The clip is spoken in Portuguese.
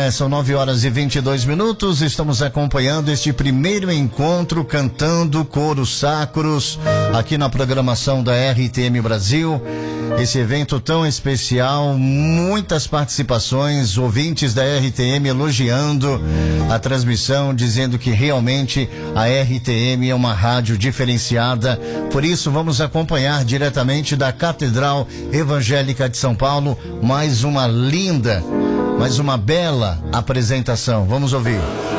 São 9h22. Estamos acompanhando este primeiro encontro Cantando Coros Sacros aqui na programação da RTM Brasil. Esse evento tão especial, muitas participações, ouvintes da RTM elogiando a transmissão, dizendo que realmente a RTM é uma rádio diferenciada. Por isso, vamos acompanhar diretamente da Catedral Evangélica de São Paulo mais uma linda, mais uma bela apresentação. Vamos ouvir.